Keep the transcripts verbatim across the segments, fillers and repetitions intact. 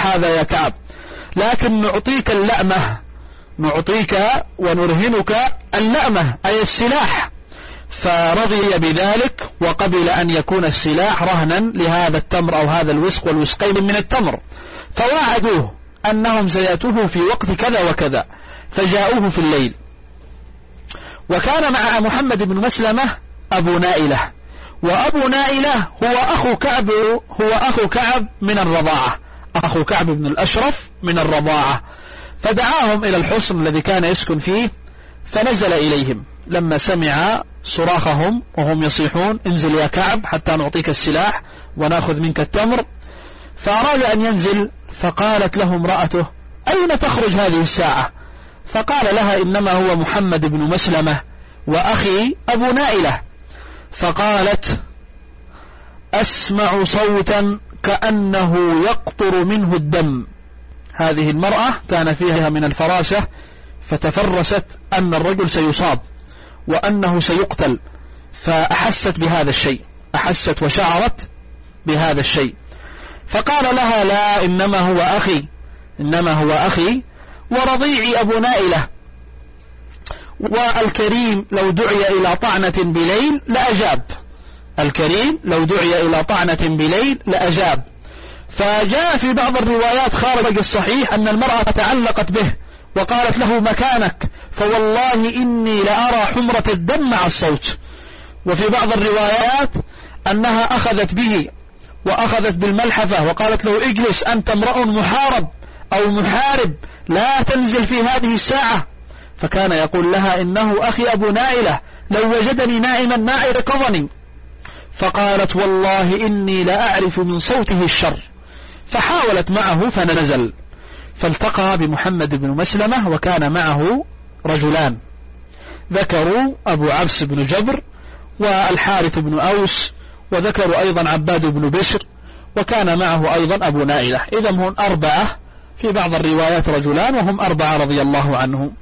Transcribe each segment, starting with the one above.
هذا يا كعب، لكن نعطيك اللأمة، نعطيك ونرهنك اللأمة أي السلاح. فرضي بذلك وقبل أن يكون السلاح رهنا لهذا التمر أو هذا الوسق والوسقين من التمر. فواعدوه أنهم سيأتوه في وقت كذا وكذا، فجاءوه في الليل. وكان مع محمد بن مسلمة أبو نائلة، وأبو نائلة هو أخو كعب، هو أخو كعب من الرضاعة، أخو كعب بن الأشرف من الرضاعة. فدعاهم إلى الحصن الذي كان يسكن فيه، فنزل إليهم لما سمع صراخهم وهم يصيحون انزل يا كعب حتى نعطيك السلاح ونأخذ منك التمر. فأراد أن ينزل، فقالت له امرأته أين تخرج هذه الساعة؟ فقال لها إنما هو محمد بن مسلمة وأخي أبو نائلة. فقالت أسمع صوتا كأنه يقطر منه الدم. هذه المرأة كان فيها من الفراسة، فتفرست أن الرجل سيصاب وأنه سيقتل، فأحست بهذا الشيء، أحست وشعرت بهذا الشيء. فقال لها لا إنما هو أخي، إنما هو أخي ورضيعي أبو نائلة، والكريم لو دعي إلى طعنة بليل لأجاب، الكريم لو دعي إلى طعنة بليل لأجاب. فجاء في بعض الروايات خارج الصحيح أن المرأة تعلقت به وقالت له مكانك، فوالله إني لأرى حمرة الدم مع الصوت. وفي بعض الروايات أنها أخذت به وأخذت بالملحفة وقالت له اجلس أنت امرأ محارب أو محارب لا تنزل في هذه الساعة. فكان يقول لها إنه أخي أبو نائلة لو وجدني نائما ما أيقظني. فقالت والله إني لأعرف من صوته الشر. فحاولت معه فنزل، فالتقى بمحمد بن مسلمة وكان معه رجلان ذكروا أبو عبس بن جبر والحارث بن أوس، وذكروا أيضا عباد بن بشر، وكان معه أيضا أبو نائلة. إذا هم أربعة، في بعض الروايات رجلان وهم أربعة رضي الله عنهم.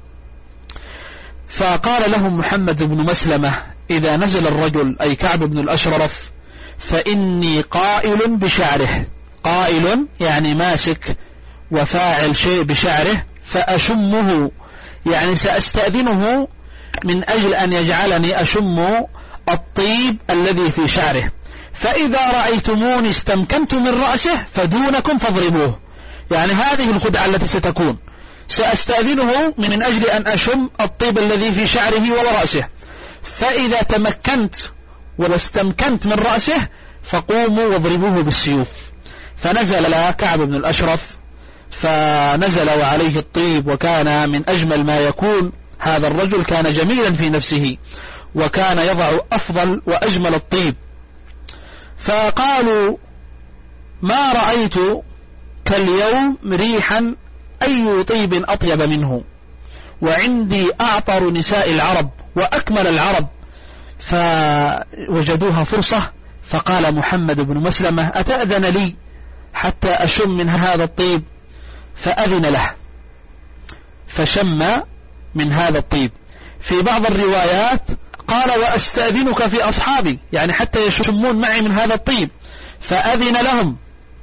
فقال لهم محمد بن مسلمة إذا نزل الرجل أي كعب بن الأشرف فإني قائل بشعره، قائل يعني ماسك وفاعل شيء بشعره، فأشمه يعني سأستأذنه من أجل أن يجعلني أشم الطيب الذي في شعره، فإذا رأيتموني استمكنت من رأسه فدونكم فاضربوه. يعني هذه الخدعة التي ستكون، سأستأذنه من أجل أن أشم الطيب الذي في شعره ورأسه، فإذا تمكنت واستمكنت من رأسه فقوموا واضربوه بالسيوف. فنزل كعب بن الأشرف، فنزل وعليه الطيب، وكان من أجمل ما يكون، هذا الرجل كان جميلا في نفسه وكان يضع أفضل وأجمل الطيب. فقالوا ما رأيت كاليوم ريحا أي طيب أطيب منه، وعندي أعطر نساء العرب وأكمل العرب. فوجدوها فرصة، فقال محمد بن مسلمة أتأذن لي حتى أشم من هذا الطيب؟ فأذن له فشم من هذا الطيب. في بعض الروايات قال وأستأذنك في أصحابي، يعني حتى يشمون معي من هذا الطيب، فأذن لهم.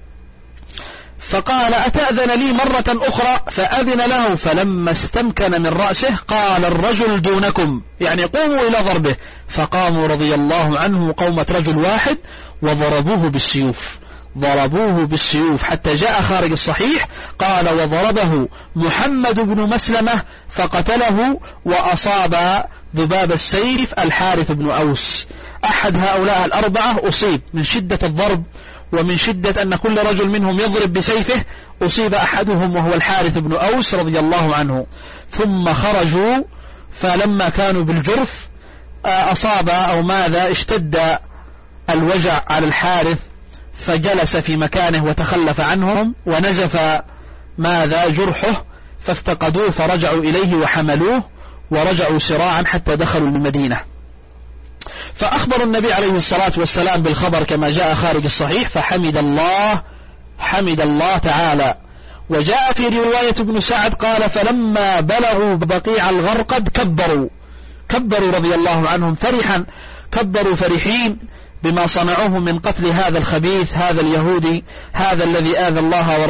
فقال أتأذن لي مرة أخرى؟ فأذن له. فلما استمكن من رأسه قال الرجل دونكم، يعني قوموا إلى ضربه. فقاموا رضي الله عنه قومة رجل واحد وضربوه بالسيوف، ضربوه بالسيوف حتى جاء خارج الصحيح قال وضربه محمد بن مسلمة فقتله، وأصاب ذباب السيف الحارث بن أوس. أحد هؤلاء الأربعة أصيب من شدة الضرب ومن شدة أن كل رجل منهم يضرب بسيفه، أصيب أحدهم وهو الحارث بن أوس رضي الله عنه. ثم خرجوا، فلما كانوا بالجرف أصاب أو ماذا اشتد الوجع على الحارث، فجلس في مكانه وتخلف عنهم، ونزف ماذا جرحه، فافتقدوه فرجعوا إليه وحملوه ورجعوا سراعا حتى دخلوا المدينة. فأخبر النبي عليه الصلاة والسلام بالخبر كما جاء خارج الصحيح، فحمد الله حمد الله تعالى. وجاء في رواية ابن سعد قال فلما بلغوا بقيع الغرقد كبروا كبروا رضي الله عنهم فرحا، كبروا فرحين بما صنعوه من قتل هذا الخبيث، هذا اليهودي، هذا الذي آذى الله ورسوله